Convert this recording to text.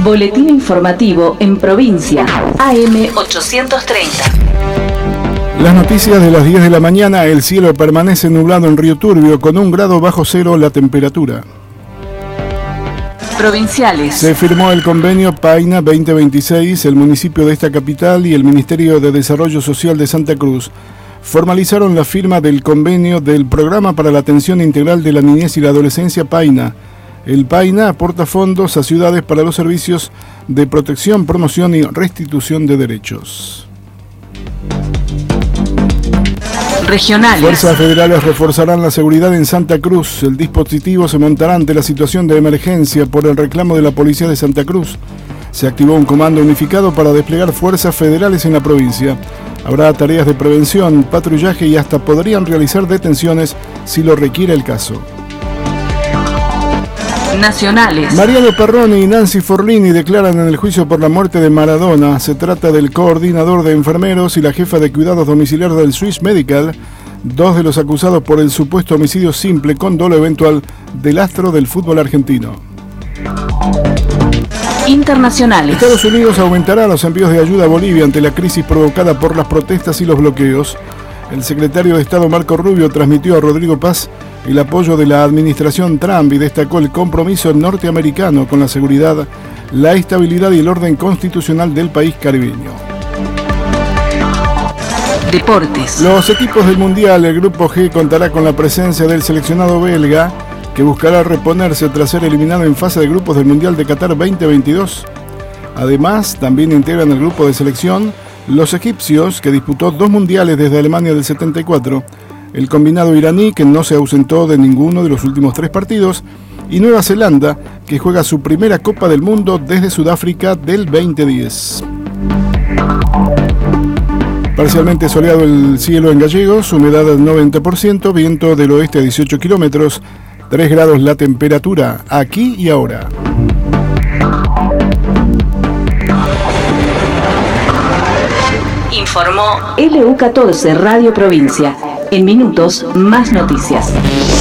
Boletín informativo en provincia, AM 830. Las noticias de las 10 de la mañana. El cielo permanece nublado en Río Turbio con 1 grado bajo cero la temperatura. Provinciales. Se firmó el convenio PAINA 2026. El municipio de esta capital y el Ministerio de Desarrollo Social de Santa Cruz formalizaron la firma del convenio del Programa para la Atención Integral de la Niñez y la Adolescencia PAINA. El PAINA aporta fondos a ciudades para los servicios de protección, promoción y restitución de derechos. Regionales. Fuerzas federales reforzarán la seguridad en Santa Cruz. El dispositivo se montará ante la situación de emergencia por el reclamo de la Policía de Santa Cruz. Se activó un comando unificado para desplegar fuerzas federales en la provincia. Habrá tareas de prevención, patrullaje y hasta podrían realizar detenciones si lo requiere el caso. Nacionales. Mariano Perroni y Nancy Forlini declaran en el juicio por la muerte de Maradona. Se trata del coordinador de enfermeros y la jefa de cuidados domiciliarios del Swiss Medical, dos de los acusados por el supuesto homicidio simple con dolo eventual del astro del fútbol argentino. Internacionales. Estados Unidos aumentará los envíos de ayuda a Bolivia ante la crisis provocada por las protestas y los bloqueos. El secretario de Estado Marco Rubio transmitió a Rodrigo Paz el apoyo de la administración Trump y destacó el compromiso norteamericano con la seguridad, la estabilidad y el orden constitucional del país caribeño. Deportes. Los equipos del Mundial, el Grupo G, contará con la presencia del seleccionado belga, que buscará reponerse tras ser eliminado en fase de grupos del Mundial de Qatar 2022. Además, también integran el grupo de selección los egipcios, que disputó 2 mundiales desde Alemania del 74, el combinado iraní, que no se ausentó de ninguno de los últimos 3 partidos, y Nueva Zelanda, que juega su primera Copa del Mundo desde Sudáfrica del 2010. Parcialmente soleado el cielo en Gallegos, humedad del 90%, viento del oeste a 18 kilómetros, 3 grados la temperatura, aquí y ahora. Informó LU14 Radio Provincia. En minutos, más noticias.